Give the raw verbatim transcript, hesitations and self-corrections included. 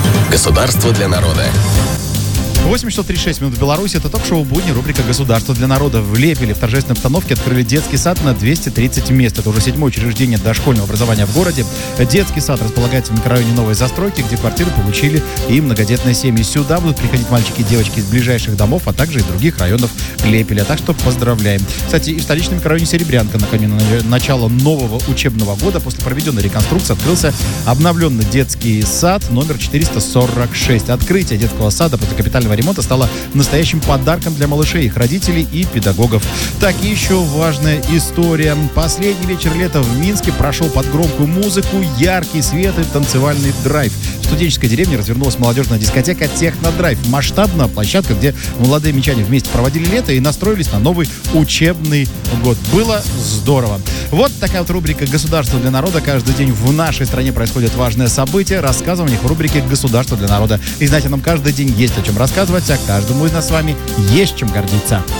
Государство для народа. восемь часов тридцать шесть минут в Беларуси. Это ток-шоу «Будни», рубрика «Государство для народа». В Лепеле в торжественной обстановке открыли детский сад на двести тридцать мест. Это уже седьмое учреждение дошкольного образования в городе. Детский сад располагается в микрорайоне Новой Застройки, где квартиры получили и многодетные семьи. Сюда будут приходить мальчики и девочки из ближайших домов, а также из других районов Лепеля. Так что поздравляем. Кстати, и в столичном микрорайоне Серебрянка накануне начала нового учебного года после проведенной реконструкции открылся обновленный детский сад номер четыреста сорок шесть. Открытие детского сада после капитального ремонта стало настоящим подарком для малышей, их родителей и педагогов. Так, и еще важная история. Последний вечер лета в Минске прошел под громкую музыку, яркий свет и танцевальный драйв. В студенческой деревне развернулась молодежная дискотека «Технодрайв». Масштабная площадка, где молодые минчане вместе проводили лето и настроились на новый учебный год. Было здорово. Вот такая вот рубрика «Государство для народа». Каждый день в нашей стране происходят важные события. Рассказываем о них в рубрике «Государство для народа». И знаете, нам каждый день есть о чем рассказывать, а каждому из нас с вами есть чем гордиться.